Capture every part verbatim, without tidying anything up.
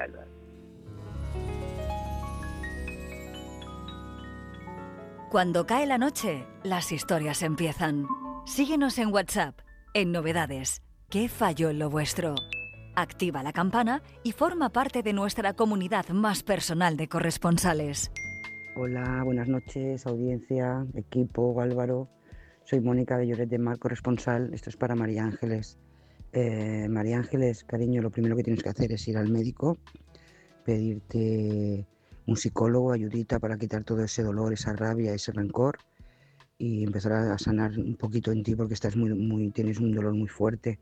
verdad. Cuando cae la noche, las historias empiezan. Síguenos en WhatsApp, en Novedades. ¿Qué falló en lo vuestro? Activa la campana y forma parte de nuestra comunidad más personal de corresponsales. Hola, buenas noches, audiencia, equipo, Álvaro. Soy Mónica de Lloret de Mar, corresponsal. Esto es para María Ángeles. Eh, María Ángeles, cariño, lo primero que tienes que hacer es ir al médico, pedirte un psicólogo, ayudita para quitar todo ese dolor, esa rabia, ese rencor y empezar a sanar un poquito en ti porque estás muy, muy, tienes un dolor muy fuerte.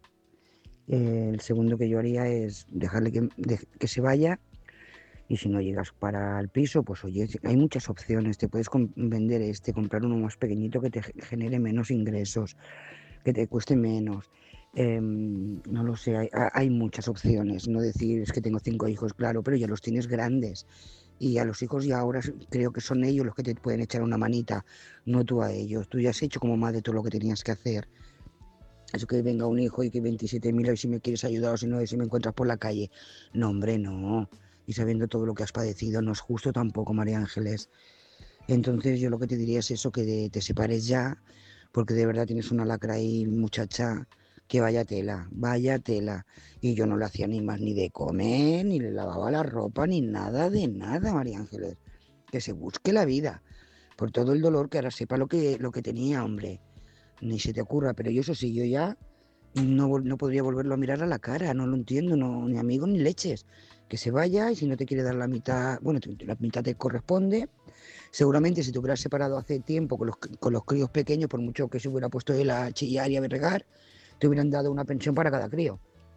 Eh, el segundo que yo haría es dejarle que, de, que se vaya y si no llegas para el piso, pues oye, hay muchas opciones. Te puedes com- vender este, comprar uno más pequeñito que te genere menos ingresos, que te cueste menos. Eh, no lo sé, hay, hay muchas opciones. No decir es que tengo cinco hijos, claro, pero ya los tienes grandes. Y a los hijos ya ahora creo que son ellos los que te pueden echar una manita, no tú a ellos. Tú ya has hecho como madre todo lo que tenías que hacer. Eso que venga un hijo y que veintisiete mil, a ver si me quieres ayudar o si no, si me encuentras por la calle. No, hombre, no. Y sabiendo todo lo que has padecido, no es justo tampoco, María Ángeles. Entonces yo lo que te diría es eso, que te separes ya, porque de verdad tienes una lacra ahí, muchacha, que vaya tela, vaya tela. Y yo no le hacía ni más ni de comer, ni le lavaba la ropa, ni nada de nada, María Ángeles. Que se busque la vida, por todo el dolor, que ahora sepa lo que, lo que tenía, hombre. Ni se te ocurra, pero yo eso sí, yo ya no, no podría volverlo a mirar a la cara, no lo entiendo, no, ni amigos ni leches. Que se vaya y si no te quiere dar la mitad, bueno, la mitad te corresponde. Seguramente si te hubieras separado hace tiempo con los, con los críos pequeños, por mucho que se hubiera puesto él a chillar y a berregar, te hubieran dado una pensión para cada crío.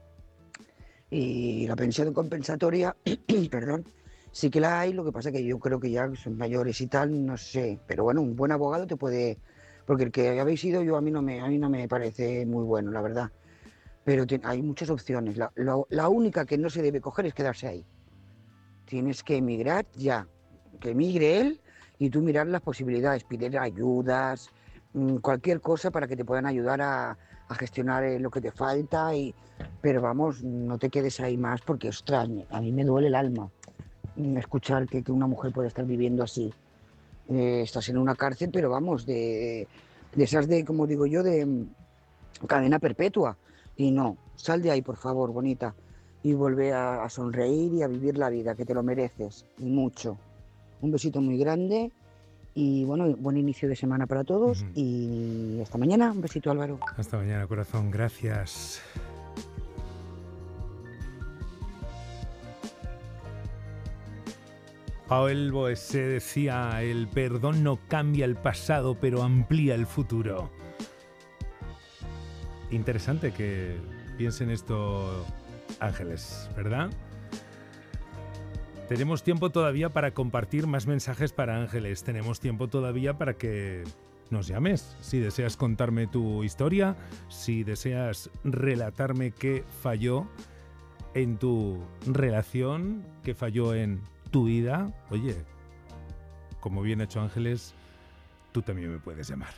Y la pensión compensatoria, perdón, sí que la hay, lo que pasa que yo creo que ya son mayores y tal, no sé. Pero bueno, un buen abogado te puede... Porque el que habéis ido yo a mí no me, a mí no me parece muy bueno, la verdad. Pero te, hay muchas opciones. La, la, la única que no se debe coger es quedarse ahí. Tienes que emigrar ya. Que emigre él y tú mirar las posibilidades, pedir ayudas, cualquier cosa para que te puedan ayudar a, a gestionar lo que te falta. Y, pero vamos, no te quedes ahí más porque, ostras, a mí me duele el alma escuchar que, que una mujer puede estar viviendo así. Eh, estás en una cárcel, pero vamos, de, de esas de, como digo yo, de cadena perpetua. Y no, sal de ahí, por favor, bonita, y vuelve a, a sonreír y a vivir la vida, que te lo mereces, y mucho. Un besito muy grande y, bueno, buen inicio de semana para todos. Uh-huh. Y hasta mañana. Un besito, Álvaro. Hasta mañana, corazón. Gracias. Paul Boese decía, el perdón no cambia el pasado, pero amplía el futuro. Interesante que piensen esto Ángeles, ¿verdad? Tenemos tiempo todavía para compartir más mensajes para Ángeles. Tenemos tiempo todavía para que nos llames. Si deseas contarme tu historia, si deseas relatarme qué falló en tu relación, qué falló en tu vida, oye, como bien ha hecho Ángeles, tú también me puedes llamar.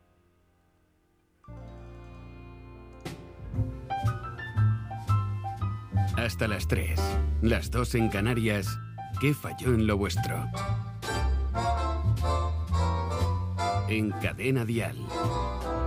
Hasta las tres, las dos en Canarias, ¿qué falló en lo vuestro? En Cadena Dial.